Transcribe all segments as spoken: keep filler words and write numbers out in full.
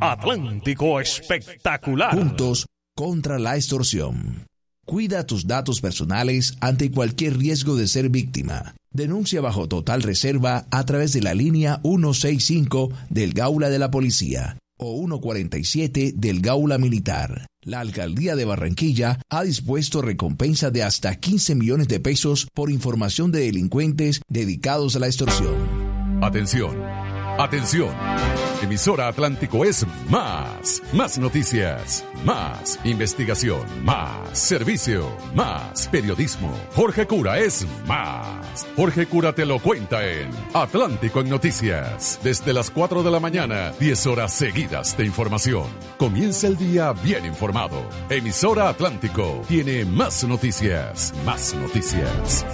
Atlántico Espectacular. Juntos contra la extorsión. Cuida tus datos personales ante cualquier riesgo de ser víctima. Denuncia bajo total reserva a través de la línea ciento sesenta y cinco del Gaula de la Policía o ciento cuarenta y siete del Gaula Militar. La Alcaldía de Barranquilla ha dispuesto recompensa de hasta quince millones de pesos por información de delincuentes dedicados a la extorsión. Atención, atención. Emisora Atlántico es más, más noticias, más investigación, más servicio, más periodismo. Jorge Cura es más. Jorge Cura te lo cuenta en Atlántico en Noticias. Desde las cuatro de la mañana, diez horas seguidas de información. Comienza el día bien informado. Emisora Atlántico tiene más noticias, más noticias.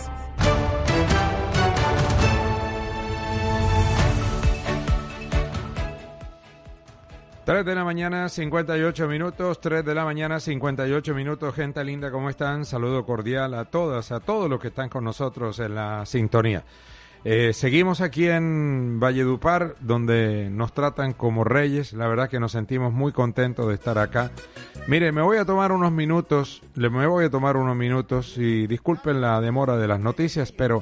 tres de la mañana, cincuenta y ocho minutos, tres de la mañana, cincuenta y ocho minutos, gente linda, ¿cómo están? Saludo cordial a todas, a todos los que están con nosotros en la sintonía. Eh, seguimos aquí en Valledupar, donde nos tratan como reyes, la verdad que nos sentimos muy contentos de estar acá. Mire, me voy a tomar unos minutos, le me voy a tomar unos minutos y disculpen la demora de las noticias, pero...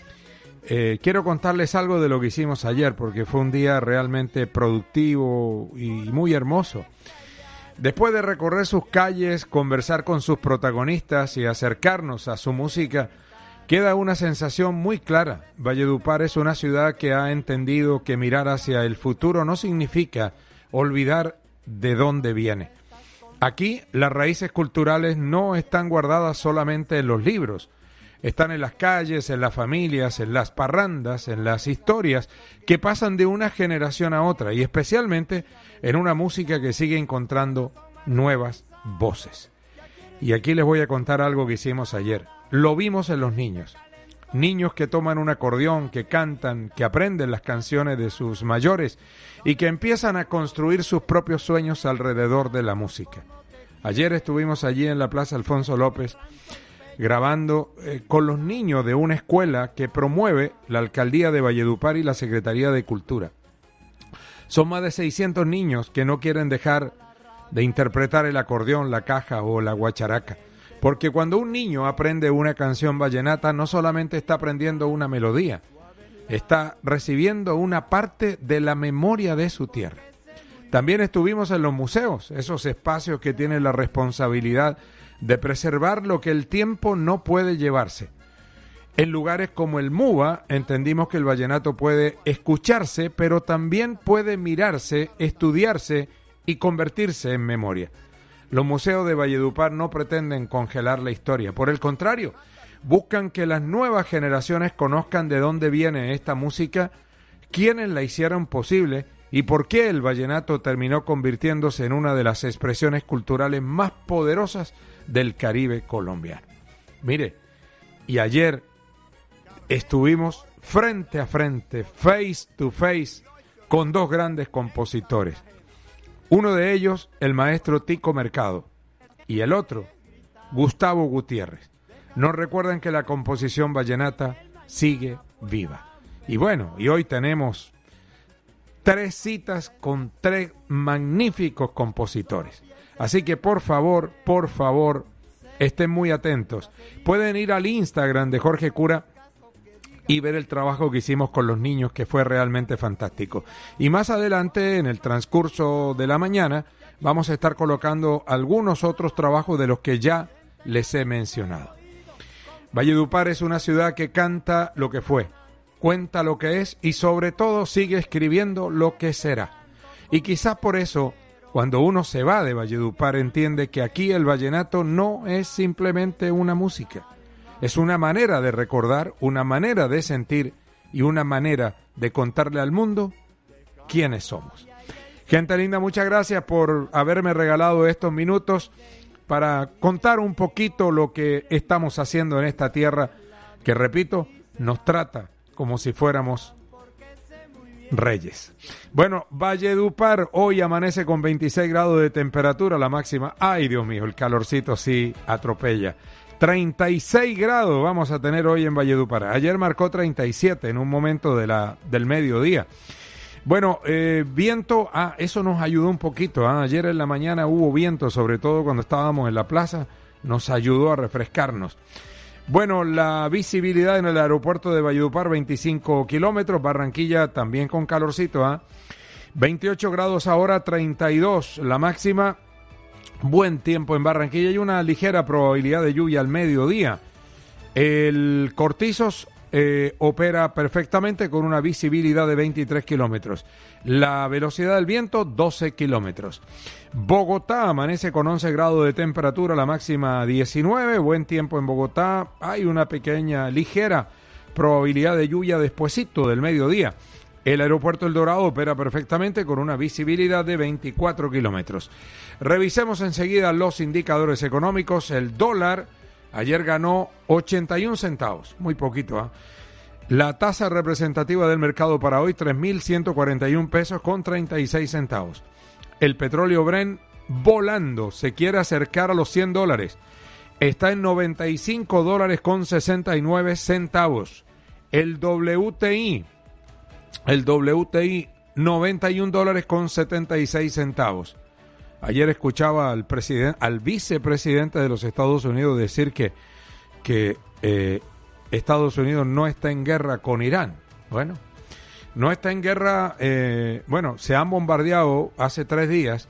Eh, quiero contarles algo de lo que hicimos ayer, porque fue un día realmente productivo y muy hermoso. Después de recorrer sus calles, conversar con sus protagonistas y acercarnos a su música, queda una sensación muy clara. Valledupar es una ciudad que ha entendido que mirar hacia el futuro no significa olvidar de dónde viene. Aquí las raíces culturales no están guardadas solamente en los libros. Están en las calles, en las familias, en las parrandas, en las historias que pasan de una generación a otra y especialmente en una música que sigue encontrando nuevas voces. Y aquí les voy a contar algo que hicimos ayer. Lo vimos en los niños. Niños que toman un acordeón, que cantan, que aprenden las canciones de sus mayores y que empiezan a construir sus propios sueños alrededor de la música. Ayer estuvimos allí en la Plaza Alfonso López grabando eh, con los niños de una escuela que promueve la Alcaldía de Valledupar y la Secretaría de Cultura. Son más de seiscientos niños que no quieren dejar de interpretar el acordeón, la caja o la guacharaca. Porque cuando un niño aprende una canción vallenata, no solamente está aprendiendo una melodía, está recibiendo una parte de la memoria de su tierra. También estuvimos en los museos, esos espacios que tienen la responsabilidad de preservar lo que el tiempo no puede llevarse. En lugares como el MUBA entendimos que el vallenato puede escucharse, pero también puede mirarse, estudiarse y convertirse en memoria. Los museos de Valledupar no pretenden congelar la historia, por el contrario, buscan que las nuevas generaciones conozcan de dónde viene esta música, quiénes la hicieron posible y por qué el vallenato terminó convirtiéndose en una de las expresiones culturales más poderosas del Caribe colombiano. Mire, y ayer estuvimos frente a frente, face to face, con dos grandes compositores. Uno de ellos, el maestro Tico Mercado, y el otro, Gustavo Gutiérrez. Nos recuerdan que la composición vallenata sigue viva. Y bueno, y hoy tenemos tres citas con tres magníficos compositores. Así que por favor, por favor, estén muy atentos. Pueden ir al Instagram de Jorge Cura y ver el trabajo que hicimos con los niños, que fue realmente fantástico. Y más adelante, en el transcurso de la mañana, vamos a estar colocando algunos otros trabajos de los que ya les he mencionado. Valledupar es una ciudad que canta lo que fue, cuenta lo que es y sobre todo sigue escribiendo lo que será. Y quizás por eso, cuando uno se va de Valledupar, entiende que aquí el vallenato no es simplemente una música. Es una manera de recordar, una manera de sentir y una manera de contarle al mundo quiénes somos. Gente linda, muchas gracias por haberme regalado estos minutos para contar un poquito lo que estamos haciendo en esta tierra que, repito, nos trata como si fuéramos reyes. Bueno, Valledupar hoy amanece con veintiséis grados de temperatura, la máxima. Ay, Dios mío, el calorcito sí atropella. treinta y seis grados vamos a tener hoy en Valledupar. Ayer marcó treinta y siete en un momento de la, del mediodía. Bueno, eh, viento, ah, eso nos ayudó un poquito. ¿ah? Ayer en la mañana hubo viento, sobre todo cuando estábamos en la plaza, nos ayudó a refrescarnos. Bueno, la visibilidad en el aeropuerto de Valledupar, veinticinco kilómetros, Barranquilla también con calorcito, ¿ah? veintiocho grados ahora, treinta y dos la máxima, buen tiempo en Barranquilla y una ligera probabilidad de lluvia al mediodía. El Cortizos eh, opera perfectamente con una visibilidad de veintitrés kilómetros. La velocidad del viento, doce kilómetros. Bogotá amanece con once grados de temperatura, la máxima diecinueve. Buen tiempo en Bogotá. Hay una pequeña, ligera probabilidad de lluvia despuesito del mediodía. El aeropuerto El Dorado opera perfectamente con una visibilidad de veinticuatro kilómetros. Revisemos enseguida los indicadores económicos. El dólar ayer ganó ochenta y un centavos, muy poquito, ¿eh? La tasa representativa del mercado para hoy, tres mil ciento cuarenta y un pesos con treinta y seis centavos. El petróleo Brent volando, se quiere acercar a los cien dólares. Está en noventa y cinco dólares con sesenta y nueve centavos. El W T I, el W T I, noventa y un dólares con setenta y seis centavos. Ayer escuchaba al presidente, al vicepresidente de los Estados Unidos decir que, que eh, Estados Unidos no está en guerra con Irán. Bueno, no está en guerra, eh, bueno, se han bombardeado hace tres días,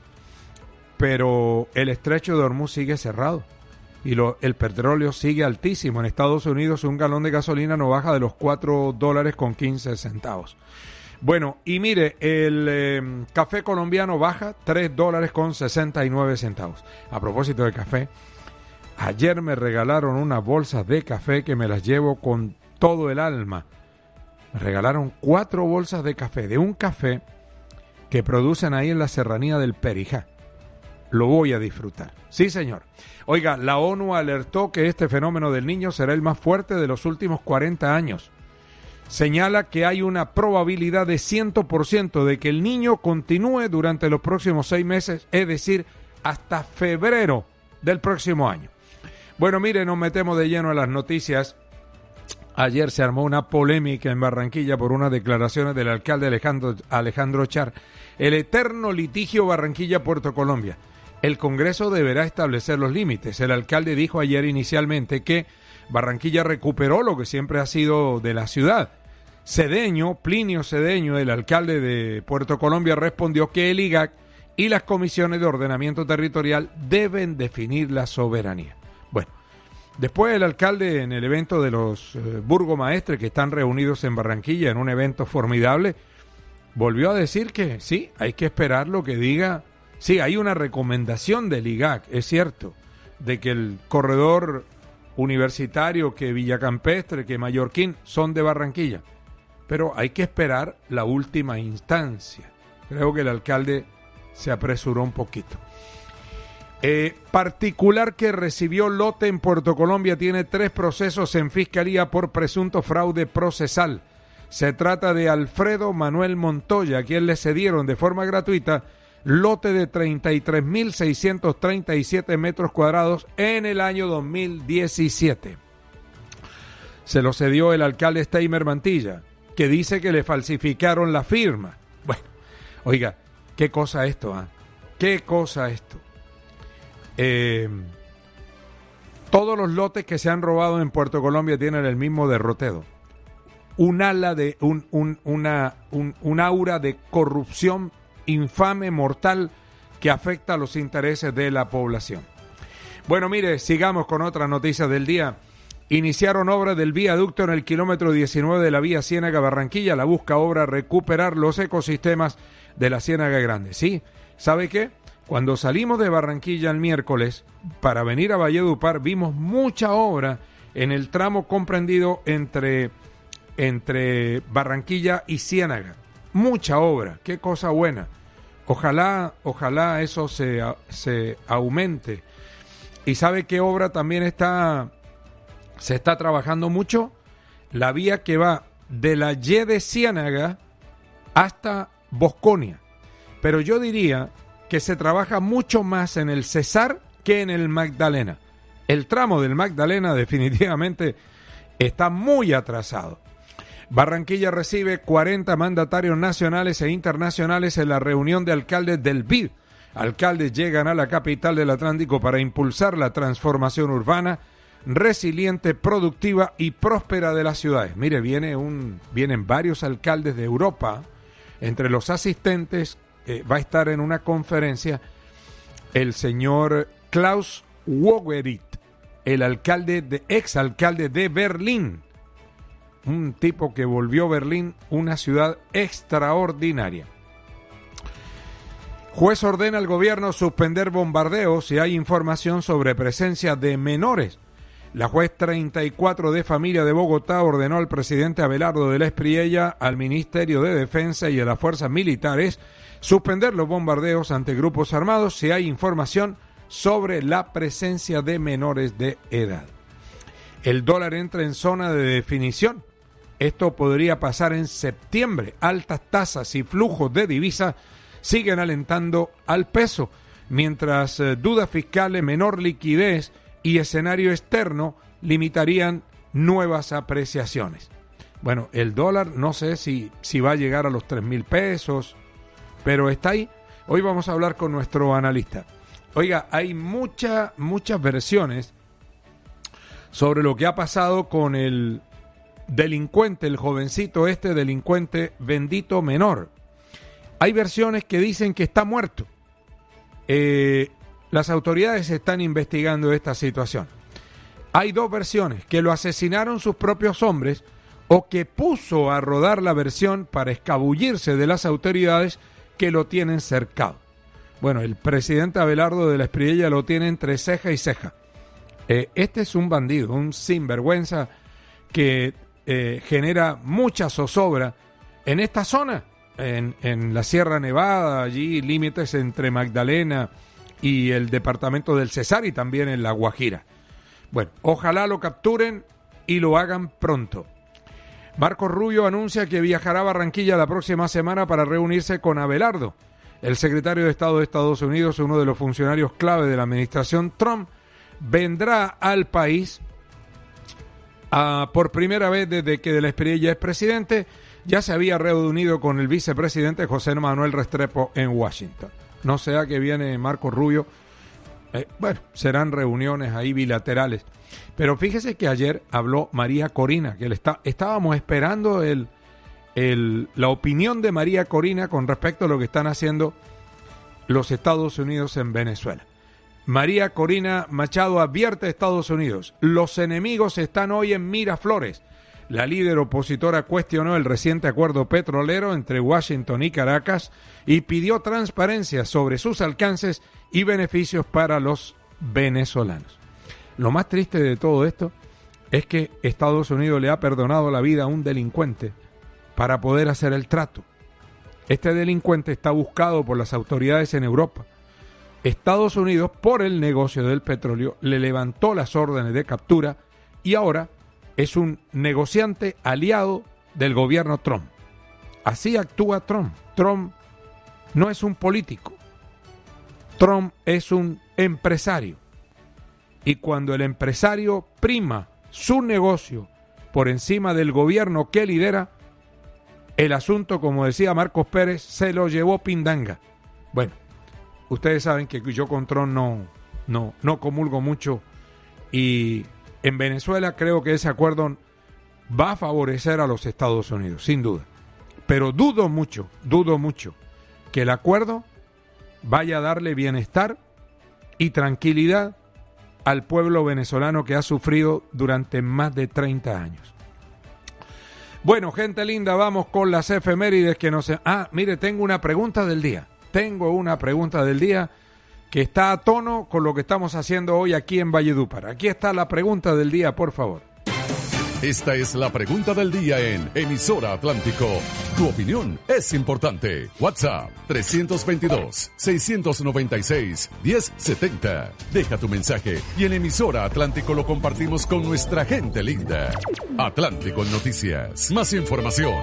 pero el estrecho de Hormuz sigue cerrado y lo, el petróleo sigue altísimo. En Estados Unidos un galón de gasolina no baja de los cuatro dólares con quince centavos. Bueno, y mire, el eh, café colombiano baja tres dólares con sesenta y nueve centavos. A propósito de café, ayer me regalaron unas bolsas de café que me las llevo con todo el alma. Me regalaron cuatro bolsas de café, de un café que producen ahí en la serranía del Perijá. Lo voy a disfrutar. Sí, señor. Oiga, la ONU alertó que este fenómeno del Niño será el más fuerte de los últimos cuarenta años. Señala que hay una probabilidad de cien por ciento de que el Niño continúe durante los próximos seis meses, es decir, hasta febrero del próximo año. Bueno, mire, nos metemos de lleno en las noticias. Ayer se armó una polémica en Barranquilla por unas declaraciones del alcalde Alejandro, Alejandro Char. El eterno litigio Barranquilla-Puerto Colombia. El Congreso deberá establecer los límites. El alcalde dijo ayer inicialmente que Barranquilla recuperó lo que siempre ha sido de la ciudad. Cedeño, Plinio Cedeño, el alcalde de Puerto Colombia, respondió que el I G A C y las comisiones de ordenamiento territorial deben definir la soberanía. Bueno, después el alcalde en el evento de los eh, burgomaestres que están reunidos en Barranquilla en un evento formidable, volvió a decir que sí, hay que esperar lo que diga. Sí, hay una recomendación del I G A C, es cierto, de que el corredor universitario, que Villacampestre, que Mallorquín son de Barranquilla, pero hay que esperar la última instancia. Creo que el alcalde se apresuró un poquito. Eh, particular que recibió lote en Puerto Colombia tiene tres procesos en fiscalía por presunto fraude procesal. Se trata de Alfredo Manuel Montoya, a quien le cedieron de forma gratuita lote de treinta y tres mil seiscientos treinta y siete metros cuadrados en el año dos mil diecisiete. Se lo cedió el alcalde Steimer Mantilla, que dice que le falsificaron la firma. Bueno, oiga, qué cosa esto, ¿ah? ¿eh? Qué cosa esto. Eh, todos los lotes que se han robado en Puerto Colombia tienen el mismo derrotero. Un ala de, un, un, una, un, un aura de corrupción infame, mortal, que afecta a los intereses de la población. Bueno, mire, sigamos con otras noticias del día. Iniciaron obras del viaducto en el kilómetro diecinueve de la vía Ciénaga-Barranquilla. La busca obra recuperar los ecosistemas de la Ciénaga Grande. Sí, ¿sabe qué? Cuando salimos de Barranquilla el miércoles para venir a Valledupar, vimos mucha obra en el tramo comprendido entre, entre Barranquilla y Ciénaga. Mucha obra, qué cosa buena. Ojalá, ojalá eso se, se aumente. ¿Y sabe qué obra también está, se está trabajando mucho? La vía que va de la Y de Ciénaga hasta Bosconia. Pero yo diría que se trabaja mucho más en el Cesar que en el Magdalena. El tramo del Magdalena definitivamente está muy atrasado. Barranquilla recibe cuarenta mandatarios nacionales e internacionales en la reunión de alcaldes del B I D. Alcaldes llegan a la capital del Atlántico para impulsar la transformación urbana, resiliente, productiva y próspera de las ciudades. Mire, viene un, vienen varios alcaldes de Europa. Entre los asistentes eh, va a estar en una conferencia el señor Klaus Wowerith, el alcalde de, exalcalde de Berlín. Un tipo que volvió Berlín una ciudad extraordinaria. Juez ordena al gobierno suspender bombardeos si hay información sobre presencia de menores. La juez treinta y cuatro de familia de Bogotá ordenó al presidente Abelardo de la Espriella, al Ministerio de Defensa y a las fuerzas militares suspender los bombardeos ante grupos armados si hay información sobre la presencia de menores de edad. El dólar entra en zona de definición. Esto podría pasar en septiembre. Altas tasas y flujos de divisas siguen alentando al peso, mientras eh, dudas fiscales, menor liquidez y escenario externo limitarían nuevas apreciaciones. Bueno, el dólar no sé si, si va a llegar a los tres mil pesos, pero está ahí. Hoy vamos a hablar con nuestro analista. Oiga, hay muchas, muchas versiones sobre lo que ha pasado con el delincuente, el jovencito este delincuente Bendito Menor. Hay versiones que dicen que está muerto. Eh, las autoridades están investigando esta situación. Hay dos versiones, que lo asesinaron sus propios hombres o que puso a rodar la versión para escabullirse de las autoridades que lo tienen cercado. Bueno, el presidente Abelardo de la Espriella lo tiene entre ceja y ceja. Eh, este es un bandido, un sinvergüenza que eh, genera mucha zozobra en esta zona. En, en la Sierra Nevada, allí límites entre Magdalena y el departamento del Cesar y también en La Guajira. Bueno, ojalá lo capturen y lo hagan pronto. Marco Rubio anuncia que viajará a Barranquilla la próxima semana para reunirse con Abelardo. El secretario de Estado de Estados Unidos, uno de los funcionarios clave de la administración Trump, vendrá al país uh, por primera vez desde que de la Espriella es presidente. Ya se había reunido con el vicepresidente José Manuel Restrepo en Washington. No sea que viene Marco Rubio. Eh, bueno, serán reuniones ahí bilaterales. Pero fíjese que ayer habló María Corina, que le está, estábamos esperando el, el, la opinión de María Corina con respecto a lo que están haciendo los Estados Unidos en Venezuela. María Corina Machado advierte a Estados Unidos: los enemigos están hoy en Miraflores. La líder opositora cuestionó el reciente acuerdo petrolero entre Washington y Caracas y pidió transparencia sobre sus alcances y beneficios para los venezolanos. Lo más triste de todo esto es que Estados Unidos le ha perdonado la vida a un delincuente para poder hacer el trato. Este delincuente está buscado por las autoridades en Europa. Estados Unidos, por el negocio del petróleo, le levantó las órdenes de captura y ahora es un negociante aliado del gobierno Trump. Así actúa Trump. Trump no es un político. Trump es un empresario. Y cuando el empresario prima su negocio por encima del gobierno que lidera, el asunto, como decía Marcos Pérez, se lo llevó Pindanga. Bueno, ustedes saben que yo con Trump no, no, no comulgo mucho y en Venezuela creo que ese acuerdo va a favorecer a los Estados Unidos, sin duda. Pero dudo mucho, dudo mucho que el acuerdo vaya a darle bienestar y tranquilidad al pueblo venezolano que ha sufrido durante más de treinta años. Bueno, gente linda, vamos con las efemérides que nos... Ah, mire, tengo una pregunta del día. Tengo una pregunta del día que está a tono con lo que estamos haciendo hoy aquí en Valledupar. Aquí está la pregunta del día, por favor. Esta es la pregunta del día en Emisora Atlántico. Tu opinión es importante. WhatsApp tres veintidós, seiscientos noventa y seis, diez setenta. Deja tu mensaje y en Emisora Atlántico lo compartimos con nuestra gente linda. Atlántico Noticias. Más información.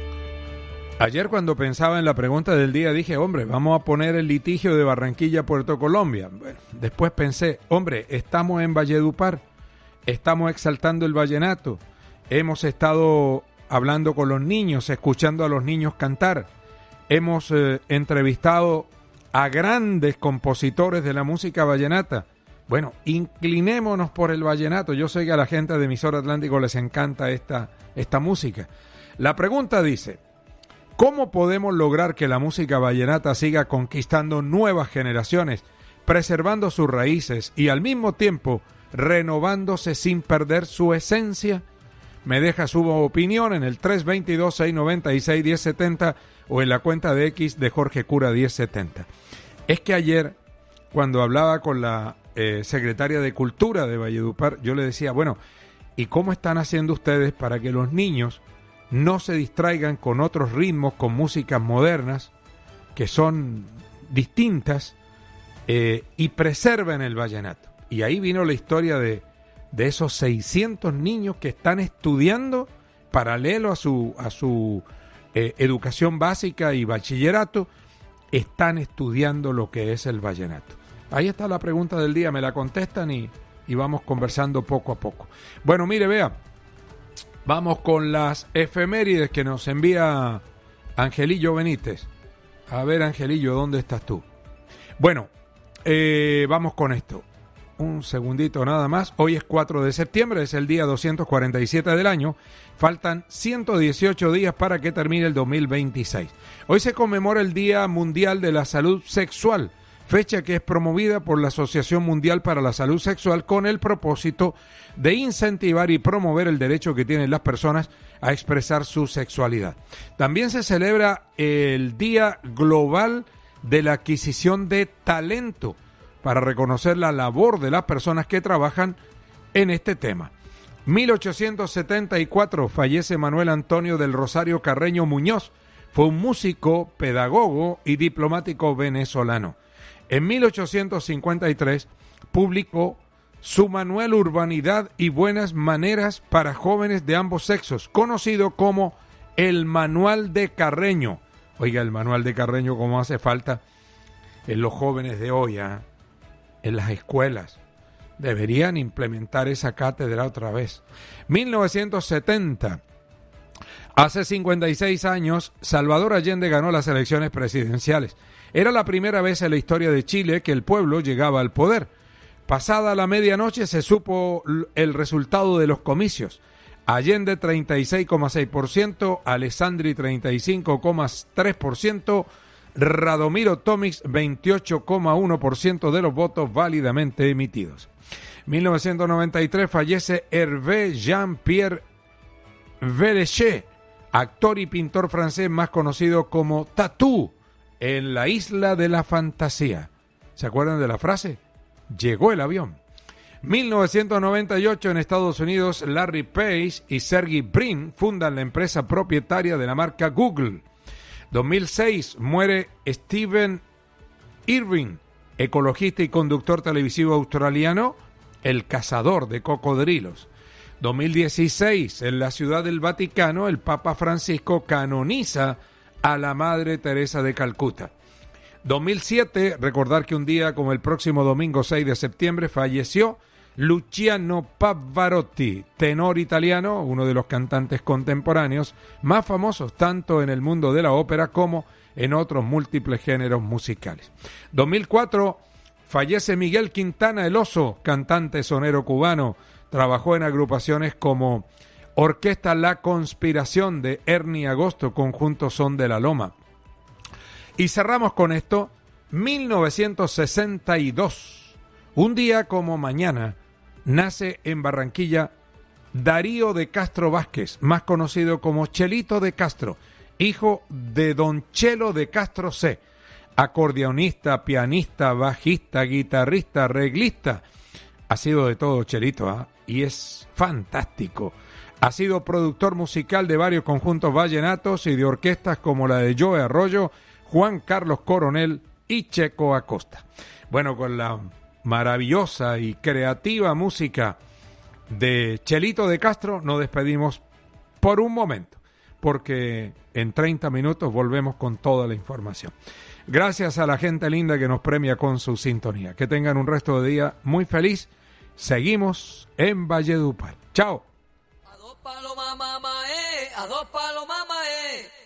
Ayer cuando pensaba en la pregunta del día dije, hombre, vamos a poner el litigio de Barranquilla-Puerto Colombia. Bueno, después pensé, hombre, estamos en Valledupar, estamos exaltando el vallenato, hemos estado hablando con los niños, escuchando a los niños cantar. Hemos eh, entrevistado a grandes compositores de la música vallenata. Bueno, inclinémonos por el vallenato. Yo sé que a la gente de Emisora Atlántico les encanta esta, esta música. La pregunta dice, ¿cómo podemos lograr que la música vallenata siga conquistando nuevas generaciones, preservando sus raíces y al mismo tiempo renovándose sin perder su esencia? Me deja su opinión en el tres dos dos, seis nueve seis, uno cero siete cero o en la cuenta de X de Jorge Cura diez setenta. Es que ayer, cuando hablaba con la eh, secretaria de Cultura de Valledupar, yo le decía, bueno, ¿y cómo están haciendo ustedes para que los niños no se distraigan con otros ritmos, con músicas modernas, que son distintas, eh, y preserven el vallenato? Y ahí vino la historia de, de esos seiscientos niños que están estudiando paralelo a su, a su eh, educación básica y bachillerato, están estudiando lo que es el vallenato. Ahí está la pregunta del día, me la contestan y, y vamos conversando poco a poco. Bueno, mire, vea, vamos con las efemérides que nos envía Angelillo Benítez. A ver, Angelillo, ¿dónde estás tú? Bueno, eh, vamos con esto. Un segundito nada más. Hoy es cuatro de septiembre, es el día doscientos cuarenta y siete del año. Faltan ciento dieciocho días para que termine el dos mil veintiséis. Hoy se conmemora el Día Mundial de la Salud Sexual, fecha que es promovida por la Asociación Mundial para la Salud Sexual con el propósito de incentivar y promover el derecho que tienen las personas a expresar su sexualidad. También se celebra el Día Global de la Adquisición de Talento, para reconocer la labor de las personas que trabajan en este tema. mil ochocientos setenta y cuatro fallece Manuel Antonio del Rosario Carreño Muñoz. Fue un músico, pedagogo y diplomático venezolano. En mil ochocientos cincuenta y tres publicó su manual Urbanidad y Buenas Maneras para Jóvenes de Ambos Sexos, conocido como el Manual de Carreño. Oiga, el Manual de Carreño, como hace falta en los jóvenes de hoy, ¿eh? En las escuelas. Deberían implementar esa cátedra otra vez. mil novecientos setenta. Hace cincuenta y seis años, Salvador Allende ganó las elecciones presidenciales. Era la primera vez en la historia de Chile que el pueblo llegaba al poder. Pasada la medianoche se supo el resultado de los comicios. Allende treinta y seis coma seis por ciento, Alessandri treinta y cinco coma tres por ciento, Radomiro Tomic veintiocho coma uno por ciento de los votos válidamente emitidos. mil novecientos noventa y tres fallece Hervé Jean-Pierre Villeché, actor y pintor francés más conocido como Tatú en la Isla de la Fantasía. ¿Se acuerdan de la frase? Llegó el avión. mil novecientos noventa y ocho en Estados Unidos, Larry Page y Sergey Brin fundan la empresa propietaria de la marca Google. dos mil seis muere Stephen Irwin, ecologista y conductor televisivo australiano, el cazador de cocodrilos. dos mil dieciséis, en la Ciudad del Vaticano, el Papa Francisco canoniza a la Madre Teresa de Calcuta. dos mil siete, recordar que un día como el próximo domingo seis de septiembre falleció Luciano Pavarotti, tenor italiano, uno de los cantantes contemporáneos más famosos tanto en el mundo de la ópera como en otros múltiples géneros musicales. dos mil cuatro fallece Miguel Quintana el Oso, cantante sonero cubano. Trabajó en agrupaciones como Orquesta La Conspiración de Ernie Agosto, conjunto Son de la Loma. Y cerramos con esto, mil novecientos sesenta y dos. Un día como mañana, nace en Barranquilla Darío de Castro Vázquez, más conocido como Chelito de Castro, hijo de don Chelo de Castro C., acordeonista, pianista, bajista, guitarrista, arreglista. Ha sido de todo Chelito, ¿eh? Y es fantástico. Ha sido productor musical de varios conjuntos vallenatos y de orquestas como la de Joe Arroyo, Juan Carlos Coronel y Checo Acosta. Bueno, con la maravillosa y creativa música de Chelito de Castro nos despedimos por un momento, porque en treinta minutos volvemos con toda la información. Gracias a la gente linda que nos premia con su sintonía. Que tengan un resto de día muy feliz. Seguimos en Valledupar. Chao. a dos palos mamá, eh.